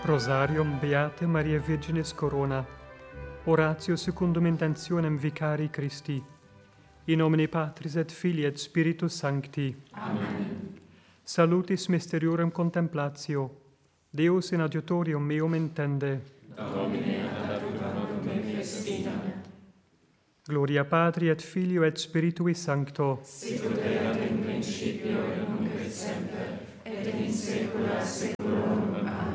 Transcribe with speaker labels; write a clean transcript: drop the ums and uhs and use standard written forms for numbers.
Speaker 1: Rosarium Beate Maria Virginis Corona. Oratio secundum intentionem vicari Christi. In nomine Patris et Filii et Spiritus Sancti.
Speaker 2: Amen.
Speaker 1: Salutis mysteriorem contemplatio. Deus in adiutorium meum intende.
Speaker 2: Domine ad adiutorium me festina.
Speaker 1: Gloria Patri et Filio et Spiritui Sancto.
Speaker 2: Sicut erat in principio et nunc et semper, et in saecula saeculorum. Amen.